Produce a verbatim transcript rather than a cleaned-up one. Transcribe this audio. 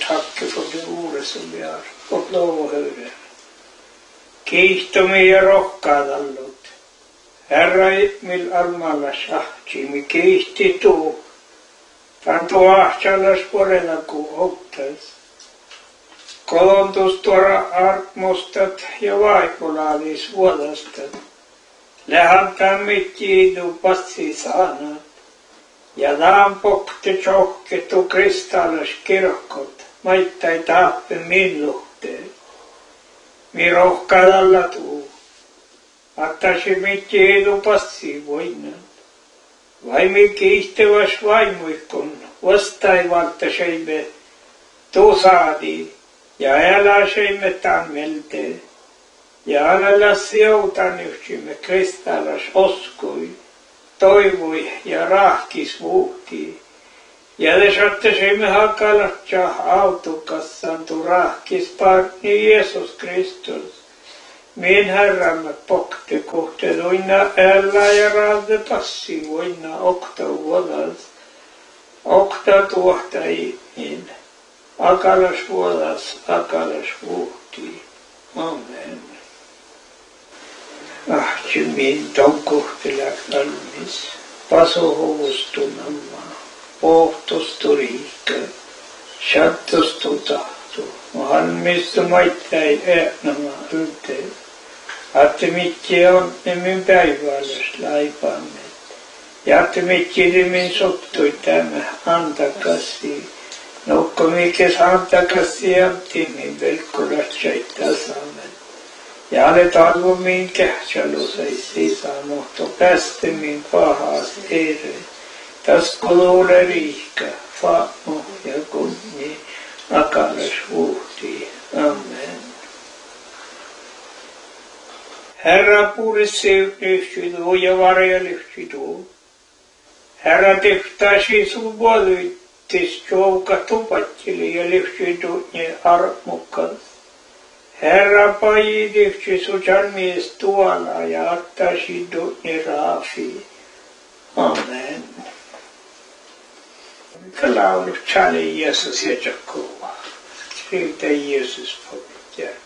takke för det ordet som vi har fått lov att höra. Kiihtomi ja rohkaadallut. Herra mil armalla sahti, mi kiihti tuu. Tanto ahtalas porella ku ottas. Kolontus tuora armostat ja vaikulaalis vuodastat. Lähantaan mitjiidu passi saanat. Ja daan pokte tjohketu kristallis kirkot. Maittai tahpe min luhteen. Mi rohkaadalla tuu. Attasi mitjiidu passi voinnan. Vai mi kiihtäväs vaimuikon. Vastai valtaseimme tuusaadi. Ja älä seimme tammelte. Ja älä sioutan yhtimme kristallas oskui. Toivoi ja rahkis vuhti. Ja te saatte seimme hakalatja autokassan tu rahkis parni Jeesus Kristus. Min herramme pokte kohte doina älä ja raade passi voina okta vuodas. Okta tuohtajiin. Akalas vuodas, akalas vuhti. Amen. Ahtimin toukohtelak valmis. Paso hovustunamma. Pohtostu riikka. Shattostu tahto. Valmistu maittain äänämä ylteen. Atte mitki on min päivälläs laipaamme. Ja atte mitki min sottui tämä antakasti. Nokko mikes antakasti antimin velkkoratsaittaa saamen. Ja alet arvo min kähtsälusaisi saamohto päästä min pahas ere. Tas koloule riikka, faamo ja kunni, akalas vuhti. Amen. Herra puhdisi lyhtytuu ja varja lyhtytuu. Herra tehtäisi sun vuolyittis jouka tupattili ja lyhtytuu ne armukkas. Herra paji lyhty sun mies tuolla ja attaisi ne raafi. Amen. Mikä laulu Charlie Jeesus ja Jakoa. Siltä Jeesus popittaa.